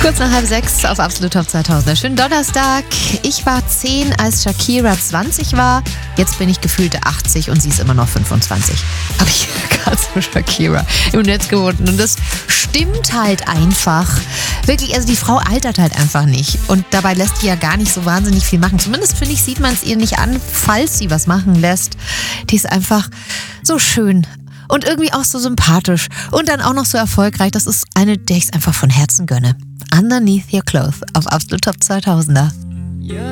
Kurz nach 5:30 auf Absolut Top 2000. Schönen Donnerstag. Ich war 10, als Shakira 20 war. Jetzt bin ich gefühlte 80 und sie ist immer noch 25. Habe ich gerade so Shakira im Netz gefunden. Und das stimmt halt einfach. Wirklich, also die Frau altert halt einfach nicht. Und dabei lässt die ja gar nicht so wahnsinnig viel machen. Zumindest, finde ich, sieht man es ihr nicht an, falls sie was machen lässt. Die ist einfach so schön. Und irgendwie auch so sympathisch. Und dann auch noch so erfolgreich. Das ist eine, der ich es einfach von Herzen gönne. Underneath Your Clothes auf Absolut Top 2000er.